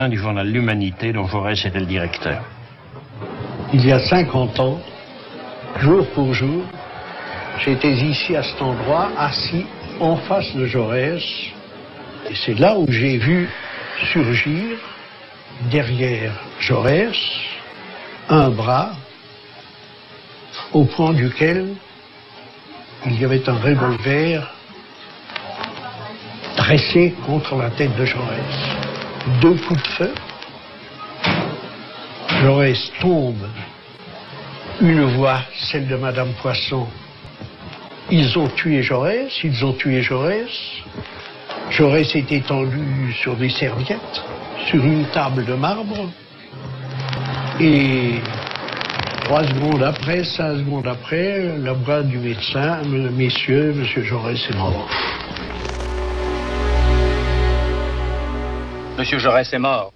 du journal L'Humanité dont Jaurès était le directeur. Il y a 50 ans, jour pour jour, j'étais ici à cet endroit, assis en face de Jaurès, et c'est là où j'ai vu surgir, derrière Jaurès, un bras au point duquel il y avait un revolver dressé contre la tête de Jaurès. 2 coups de feu. Jaurès tombe. Une voix, celle de Madame Poisson. Ils ont tué Jaurès, ils ont tué Jaurès. Jaurès est étendu sur des serviettes, sur une table de marbre. Et 3 secondes après, 5 secondes après, la voix du médecin, messieurs, monsieur Jaurès est mort. Monsieur Jaurès est mort.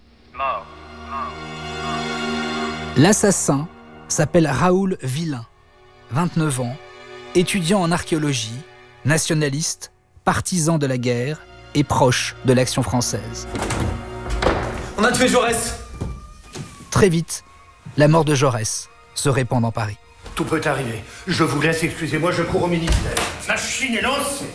L'assassin s'appelle Raoul Villain, 29 ans, étudiant en archéologie, nationaliste, partisan de la guerre et proche de l'Action française. On a tué Jaurès! Très vite, la mort de Jaurès se répand dans Paris. Tout peut arriver. Je vous laisse, excusez-moi, je cours au ministère. Machine est lancée!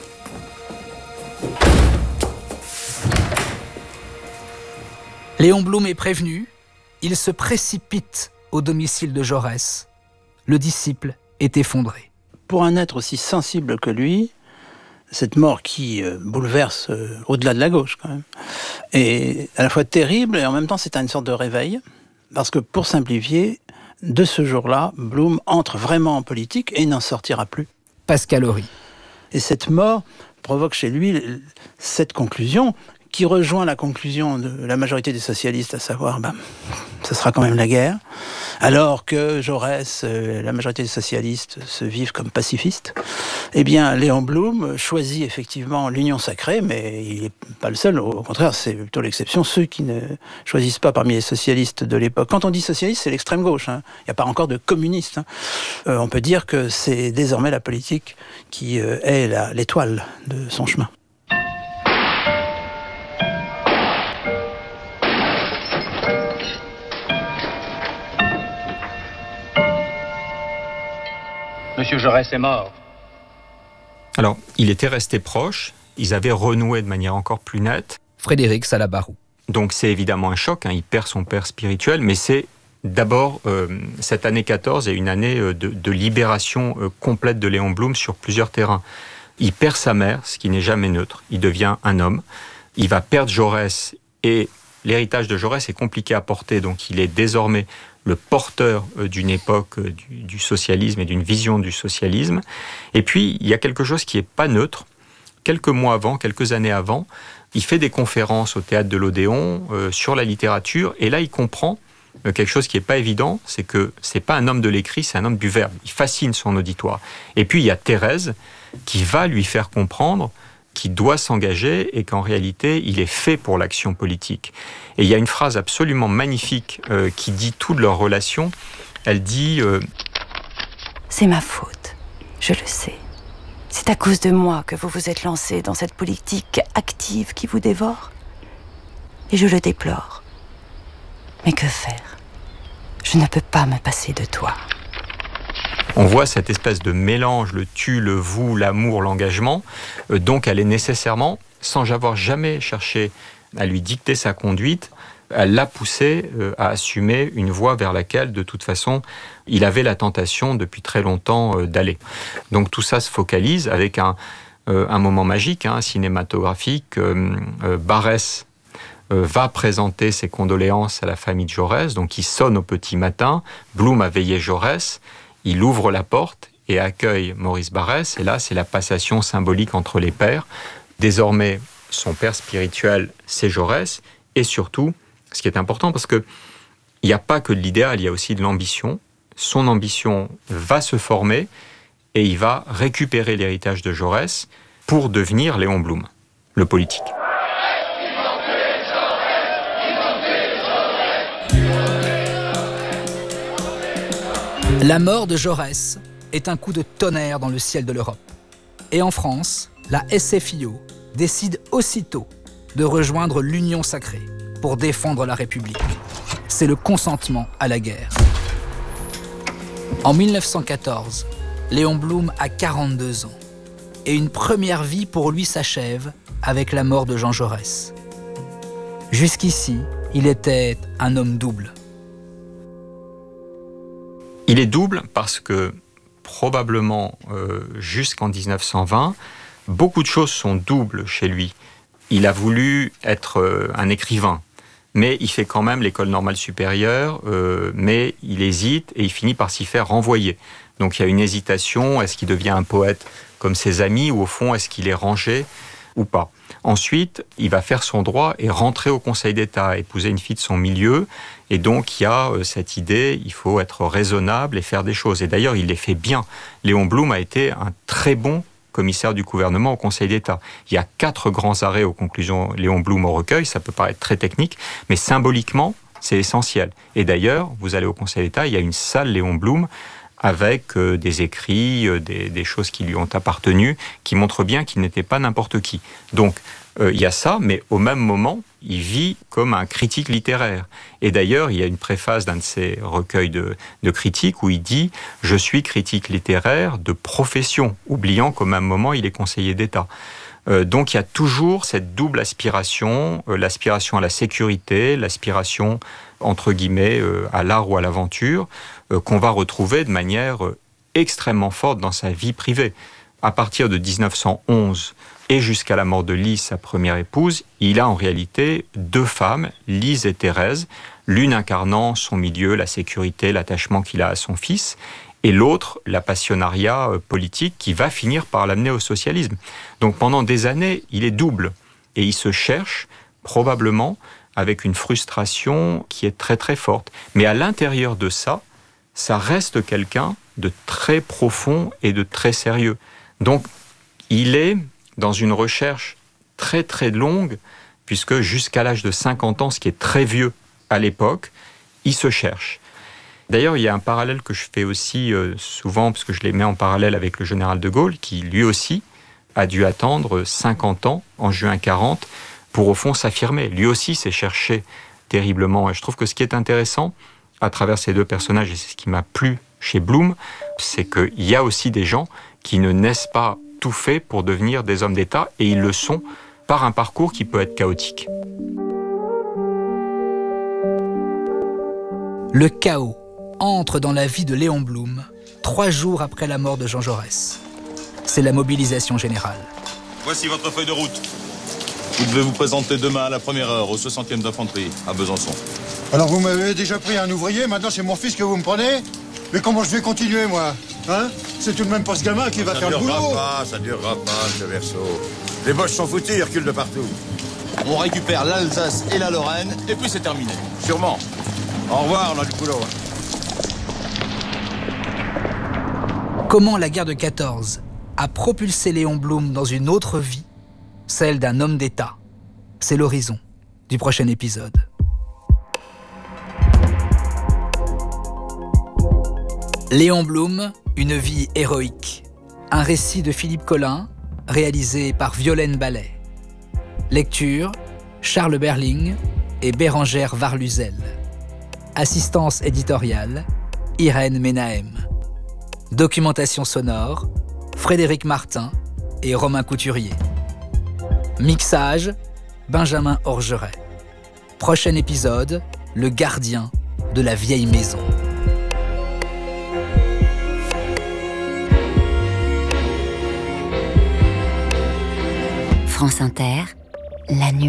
Léon Blum est prévenu, il se précipite au domicile de Jaurès. Le disciple est effondré. Pour un être aussi sensible que lui, cette mort qui bouleverse au-delà de la gauche quand même, est à la fois terrible et en même temps c'est une sorte de réveil. Parce que pour simplifier, de ce jour-là, Blum entre vraiment en politique et n'en sortira plus. Pascal Horry. Et cette mort provoque chez lui cette conclusion qui rejoint la conclusion de la majorité des socialistes, à savoir, ce sera quand même la guerre, alors que Jaurès, la majorité des socialistes se vivent comme pacifistes. Eh bien, Léon Blum choisit effectivement l'union sacrée, mais il n'est pas le seul, au contraire, c'est plutôt l'exception, ceux qui ne choisissent pas parmi les socialistes de l'époque. Quand on dit socialiste, c'est l'extrême gauche, hein. Il n'y a pas encore de communistes. Hein. On peut dire que c'est désormais la politique qui est l'étoile de son chemin. Monsieur Jaurès est mort. Alors, il était resté proche, ils avaient renoué de manière encore plus nette. Frédéric Salabarou. Donc c'est évidemment un choc, hein, il perd son père spirituel, mais c'est d'abord, cette année 14 est une année de libération complète de Léon Blum sur plusieurs terrains. Il perd sa mère, ce qui n'est jamais neutre, il devient un homme. Il va perdre Jaurès et l'héritage de Jaurès est compliqué à porter, donc il est désormais le porteur d'une époque du socialisme et d'une vision du socialisme. Et puis, il y a quelque chose qui n'est pas neutre. Quelques mois avant, quelques années avant, il fait des conférences au Théâtre de l'Odéon sur la littérature, et là, il comprend quelque chose qui n'est pas évident, c'est que ce n'est pas un homme de l'écrit, c'est un homme du verbe. Il fascine son auditoire. Et puis, il y a Thérèse qui va lui faire comprendre qu'il doit s'engager et qu'en réalité, il est fait pour l'action politique. Et il y a une phrase absolument magnifique qui dit toute leur relation. Elle dit c'est ma faute, je le sais. C'est à cause de moi que vous vous êtes lancé dans cette politique active qui vous dévore. Et je le déplore. Mais que faire? Je ne peux pas me passer de toi. On voit cette espèce de mélange, le tu, le vous, l'amour, l'engagement. Donc elle est nécessairement, sans avoir jamais cherché à lui dicter sa conduite, elle l'a poussé à assumer une voie vers laquelle, de toute façon, il avait la tentation depuis très longtemps d'aller. Donc tout ça se focalise avec un moment magique, cinématographique. Barrès va présenter ses condoléances à la famille de Jaurès, donc il sonne au petit matin. Blum a veillé Jaurès. Il ouvre la porte et accueille Maurice Barrès. Et là, c'est la passation symbolique entre les pères. Désormais, son père spirituel, c'est Jaurès. Et surtout, ce qui est important, parce qu'il n'y a pas que de l'idéal, il y a aussi de l'ambition. Son ambition va se former et il va récupérer l'héritage de Jaurès pour devenir Léon Blum, le politique. La mort de Jaurès est un coup de tonnerre dans le ciel de l'Europe. Et en France, la SFIO décide aussitôt de rejoindre l'Union sacrée. pour défendre la République. C'est le consentement à la guerre. En 1914, Léon Blum a 42 ans et une première vie pour lui s'achève avec la mort de Jean Jaurès. Jusqu'ici, il était un homme double. Il est double parce que probablement jusqu'en 1920, beaucoup de choses sont doubles chez lui. Il a voulu être un écrivain, mais il fait quand même l'école normale supérieure, mais il hésite et il finit par s'y faire renvoyer. Donc il y a une hésitation, est-ce qu'il devient un poète comme ses amis, ou au fond, est-ce qu'il est rangé ou pas. Ensuite, il va faire son droit et rentrer au Conseil d'État, épouser une fille de son milieu, et donc il y a cette idée, il faut être raisonnable et faire des choses. Et d'ailleurs, il les fait bien. Léon Blum a été un très bon commissaire du gouvernement au Conseil d'État. Il y a 4 grands arrêts aux conclusions Léon Blum au recueil, ça peut paraître très technique, mais symboliquement, c'est essentiel. Et d'ailleurs, vous allez au Conseil d'État, il y a une salle Léon Blum avec des écrits, des choses qui lui ont appartenu, qui montrent bien qu'il n'était pas n'importe qui. Donc, il y a ça, mais au même moment, il vit comme un critique littéraire. Et d'ailleurs, il y a une préface d'un de ses recueils de critiques où il dit « Je suis critique littéraire de profession », oubliant qu'au même moment, il est conseiller d'État. Donc, il y a toujours cette double aspiration, l'aspiration à la sécurité, l'aspiration, entre guillemets, à l'art ou à l'aventure, qu'on va retrouver de manière extrêmement forte dans sa vie privée. À partir de 1911 et jusqu'à la mort de Lise, sa première épouse, il a en réalité 2 femmes, Lise et Thérèse, l'une incarnant son milieu, la sécurité, l'attachement qu'il a à son fils, et l'autre, la passionnariat politique qui va finir par l'amener au socialisme. Donc pendant des années, il est double, et il se cherche probablement avec une frustration qui est très très forte. Mais à l'intérieur de ça, ça reste quelqu'un de très profond et de très sérieux. Donc, il est dans une recherche très très longue, puisque jusqu'à l'âge de 50 ans, ce qui est très vieux à l'époque, il se cherche. D'ailleurs, il y a un parallèle que je fais aussi souvent, parce que je les mets en parallèle avec le général de Gaulle, qui lui aussi a dû attendre 50 ans, en juin 40, pour au fond s'affirmer. Lui aussi s'est cherché terriblement. Et je trouve que ce qui est intéressant, à travers ces 2 personnages, et c'est ce qui m'a plu chez Blum, c'est qu'il y a aussi des gens qui ne naissent pas tout faits pour devenir des hommes d'État, et ils le sont par un parcours qui peut être chaotique. Le chaos entre dans la vie de Léon Blum 3 jours après la mort de Jean Jaurès. C'est la mobilisation générale. Voici votre feuille de route. Vous devez vous présenter demain à la première heure au 60e d'infanterie, à Besançon. Alors vous m'avez déjà pris un ouvrier, maintenant c'est mon fils que vous me prenez? Mais comment je vais continuer, moi? Hein? C'est tout de même pas ce gamin qui va faire le boulot. Ça durera pas, ce verso. Les Boches sont foutus, ils reculent de partout. On récupère l'Alsace et la Lorraine, et puis c'est terminé. Sûrement. Au revoir, on a du boulot. Comment la guerre de 14 a propulsé Léon Blum dans une autre vie, celle d'un homme d'État? C'est l'horizon du prochain épisode. Léon Blum, une vie héroïque. Un récit de Philippe Collin, réalisé par Violaine Ballet. Lecture, Charles Berling et Bérangère Varluzel. Assistance éditoriale, Irène Menahem. Documentation sonore, Frédéric Martin et Romain Couturier. Mixage, Benjamin Orgeret. Prochain épisode, le gardien de la vieille maison. France Inter, la nuit.